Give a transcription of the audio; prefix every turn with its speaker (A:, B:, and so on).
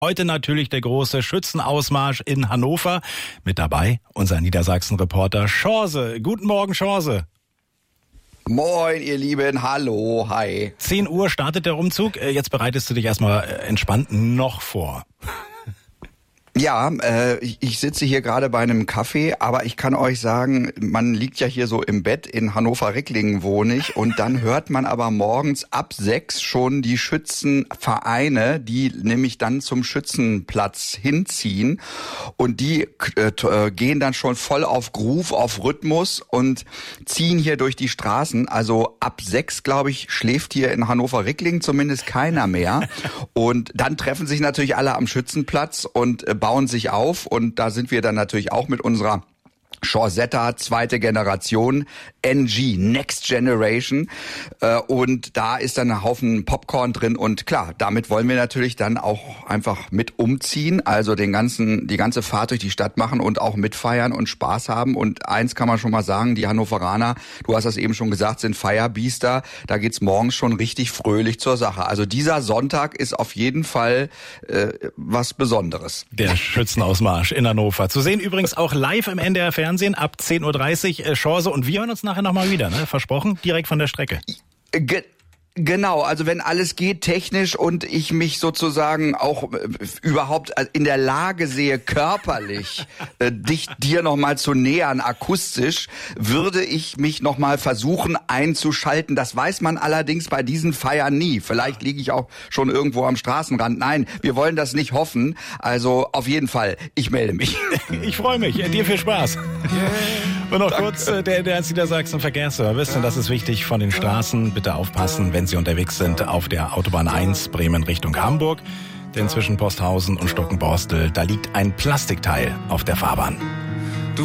A: Heute natürlich der große Schützenausmarsch in Hannover. Mit dabei unser Niedersachsen-Reporter Schorse. Guten Morgen, Schorse.
B: Moin, ihr Lieben. Hallo, hi.
A: 10 Uhr startet der Umzug. Jetzt bereitest du dich erstmal entspannt noch vor.
B: Ja, ich sitze hier gerade bei einem Kaffee, aber ich kann euch sagen, man liegt ja hier so im Bett, in Hannover-Ricklingen wohne ich, und dann hört man aber morgens ab 6 schon die Schützenvereine, die nämlich dann zum Schützenplatz hinziehen, und die gehen dann schon voll auf Groove, auf Rhythmus und ziehen hier durch die Straßen. Also ab 6, glaube ich, schläft hier in Hannover-Ricklingen zumindest keiner mehr. Und dann treffen sich natürlich alle am Schützenplatz und bauen sich auf, und da sind wir dann natürlich auch mit unserer Chorsetta, zweite Generation, NG, Next Generation, und da ist dann ein Haufen Popcorn drin, und klar, damit wollen wir natürlich dann auch einfach mit umziehen, also die ganze Fahrt durch die Stadt machen und auch mitfeiern und Spaß haben. Und eins kann man schon mal sagen, die Hannoveraner, du hast das eben schon gesagt, sind Feierbiester, da geht's morgens schon richtig fröhlich zur Sache. Also dieser Sonntag ist auf jeden Fall was Besonderes.
A: Der Schützenausmarsch in Hannover. Zu sehen übrigens auch live im NDR Fernsehen ab 10.30 Uhr, Chance, und wir hören uns nachher nochmal wieder, ne? Versprochen, direkt von der Strecke.
B: Genau, also wenn alles geht technisch und ich mich sozusagen auch überhaupt in der Lage sehe, körperlich dir nochmal zu nähern, akustisch, würde ich mich nochmal versuchen einzuschalten. Das weiß man allerdings bei diesen Feiern nie. Vielleicht liege ich auch schon irgendwo am Straßenrand. Nein, wir wollen das nicht hoffen. Also auf jeden Fall, ich melde mich.
A: Ich freue mich. Dir viel Spaß. Und noch kurz der Niedersachsen Verkehrsservice. Und das ist wichtig von den Straßen. Bitte aufpassen, wenn Sie unterwegs sind auf der Autobahn 1 Bremen Richtung Hamburg. Denn zwischen Posthausen und Stockenborstel, da liegt ein Plastikteil auf der Fahrbahn.